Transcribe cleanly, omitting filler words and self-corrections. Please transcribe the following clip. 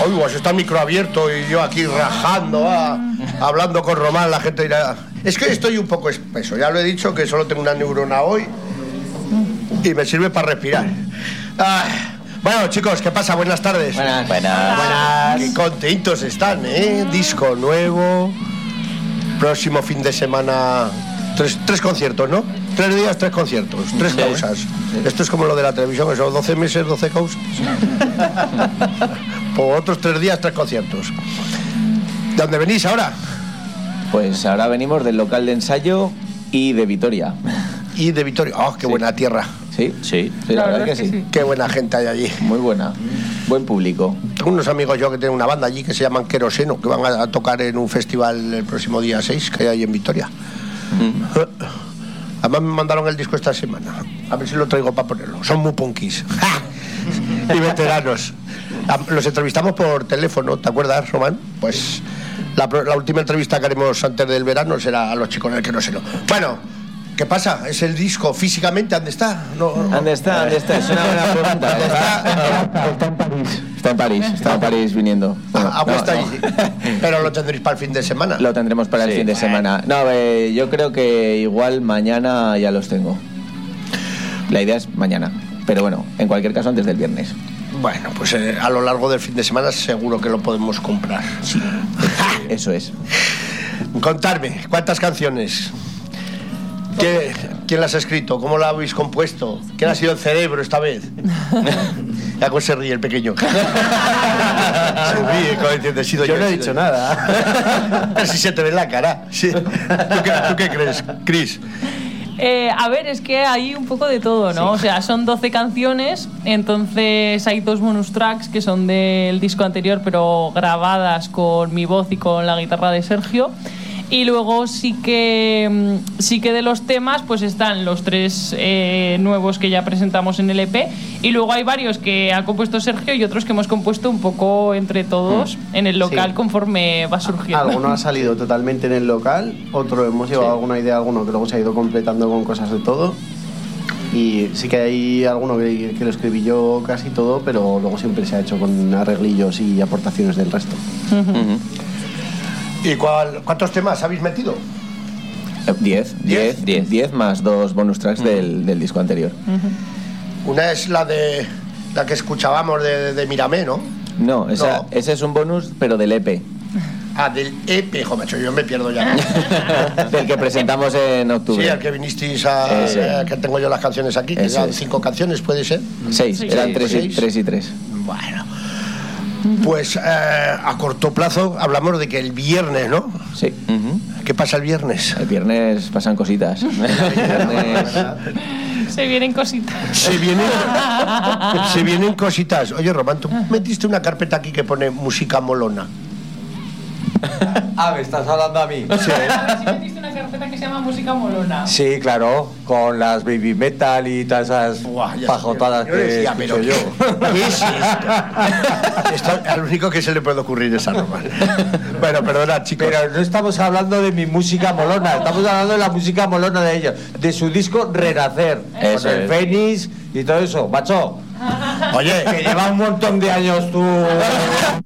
Uy, pues está el micro abierto y yo aquí rajando, hablando con Román, la gente dirá... Es que estoy un poco espeso, ya lo he dicho, que solo tengo una neurona hoy y me sirve para respirar. Bueno, chicos, ¿qué pasa? Buenas tardes. Buenas. Qué contentos están, ¿eh? Disco nuevo, próximo fin de semana... Tres conciertos, ¿no? 3 días, 3 conciertos, 3 causas. Esto es como lo de la televisión, eso, 12 meses, 12 causas. Por otros 3 días, 3 conciertos. ¿De dónde venís ahora? Pues ahora venimos del local de ensayo y de Vitoria. Y de Vitoria. ¡Oh, qué buena tierra! Sí, la verdad que sí. Qué buena gente hay allí. Muy buena. Buen público. Tengo unos amigos yo que tienen una banda allí que se llaman Queroseno, que van a tocar en un festival el próximo día 6 que hay ahí en Vitoria. Además me mandaron el disco esta semana. A ver si lo traigo para ponerlo. Son muy punkis y veteranos. Los entrevistamos por teléfono, ¿te acuerdas, Román? Pues la última entrevista que haremos antes del verano será a los chicos del Queroseno. Bueno, ¿qué pasa? ¿Es el disco físicamente? ¿Dónde está? ¿Dónde está? Es una buena pregunta. ¿Dónde está? Está en París. Está en París viniendo. Está allí. Pero lo tendréis para el fin de semana. Lo tendremos para el fin de semana. No, yo creo que igual mañana ya los tengo. La idea es mañana. Pero bueno, en cualquier caso antes del viernes. Bueno, pues a lo largo del fin de semana seguro que lo podemos comprar. Sí, eso es. Contadme, ¿cuántas canciones? ¿Quién las ha escrito? ¿Cómo la habéis compuesto? ¿Quién ha sido el cerebro esta vez? Ya se ríe el pequeño. Se ríe, como diciendo, he sido yo. Yo no he dicho nada. Pero si se te ve en la cara. Sí. ¿Tú qué crees, Chris? A ver, es que hay un poco de todo, ¿no? Sí. O sea, son 12 canciones, entonces hay 2 bonus tracks que son del disco anterior, pero grabadas con mi voz y con la guitarra de Sergio. Y luego sí que de los temas pues están los 3 nuevos que ya presentamos en el EP, y luego hay varios que ha compuesto Sergio y otros que hemos compuesto un poco entre todos en el local conforme va surgiendo. Alguno ha salido totalmente en el local, otro hemos llevado alguna idea, alguno que luego se ha ido completando con cosas de todo. Y sí que hay alguno que lo escribí yo casi todo, pero luego siempre se ha hecho con arreglillos y aportaciones del resto. ¿Y cuántos temas habéis metido? 10 más 2 bonus tracks del disco anterior. Una es la que escuchábamos de Miramé, ¿no? No, ese es un bonus, pero del EP. Del EP, jo, macho, yo me pierdo ya. Del que presentamos en octubre. Sí, al que vinisteis que tengo yo las canciones aquí, que eran 5 canciones, ¿puede ser? 6, eran 3 y 3. Bueno. Pues a corto plazo hablamos de que el viernes, ¿no? Sí. ¿Qué pasa el viernes? El viernes pasan cositas. Se vienen cositas. Se vienen cositas. Oye, Román, tú metiste una carpeta aquí que pone música molona. ¿Me estás hablando a mí? Sí. A ver si metiste una carpeta que se llama música molona. Sí, claro, con las baby metal y todas esas pajotadas que escucho yo. ¿Qué es esto? Al único que se le puede ocurrir es a Román. Bueno, perdona, chicos. Pero no estamos hablando de mi música molona, estamos hablando de la música molona de ellos, de su disco Renacer, con el Fénix y todo eso, macho. Oye, que lleva un montón de años tú